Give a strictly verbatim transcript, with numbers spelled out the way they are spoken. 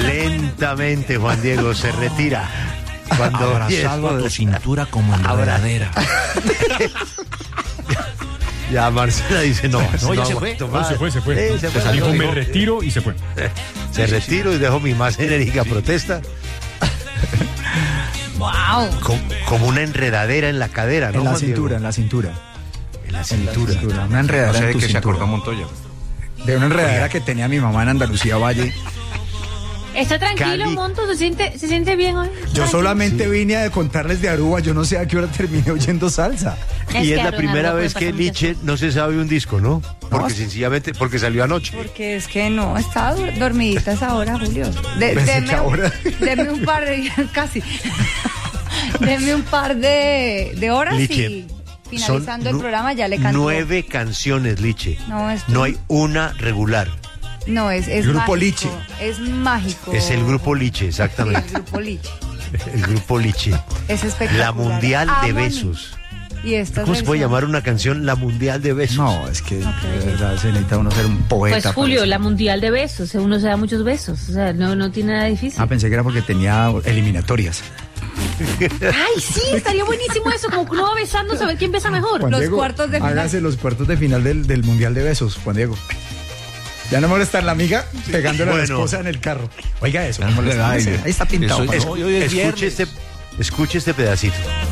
Lentamente Juan Diego se retira. Cuando abrazado a tu cintura como enredadera. Ya Marcela dice no, no, ya no se fue. No, se fue, se fue. Sí, se fue. Dijo, Dijo, me retiro y se fue. Se retiro y dejo mi más enérgica protesta. Wow. Como, como una enredadera en la cadera, ¿no? En la Juan Diego? cintura, en la cintura. En la En la cintura. cintura. Una enredadera No sé en de tu qué se cintura. acordó Montoya. De una enredadera que tenía mi mamá en Andalucía Valle. ¿Está tranquilo, Cali. Monto? ¿Se siente, ¿Se siente bien hoy? Yo Tranquilo. solamente vine a contarles de Aruba, yo no sé a qué hora terminé oyendo salsa. Es Y que es la Aaron primera Aruba vez puede que pasar muchas Liche no se sabe un disco, ¿no? Porque No. sencillamente, porque salió anoche. Porque es que no, estaba dur- dormidita a esa hora, Julio. De, Pensé deme, que ahora. deme un par de, casi, deme un par de, de horas Liche, y finalizando son el nu- programa ya le canto. Nueve canciones, Liche. No, es- No hay una regular. No, es, es Grupo mágico. Liche. Es mágico. Es el grupo Liche, Sí, exactamente. el grupo Liche. El grupo Liche. Es espectacular. La Mundial Amo de a mí. Besos. Y esta ¿Cómo se puede versión- llamar una canción La Mundial de Besos? No, es que de verdad se necesita uno ser un poeta. Pues para Julio, eso. la mundial de besos, uno se da muchos besos, o sea, no, no tiene nada difícil. Ah, pensé que era porque tenía eliminatorias. Ay, sí, estaría buenísimo eso, como que uno va besando, saber quién besa mejor. Juan Los Diego, cuartos de final. Hágase los cuartos de final del, del Mundial de Besos, Juan Diego. Ya no molesta la amiga pegándole a la Bueno. esposa en el carro. Oiga eso, Ya no no le molesta. da aire. Ahí está pintado. Eso- para es- eso. hoy es Escuche viernes. este, escuche este pedacito.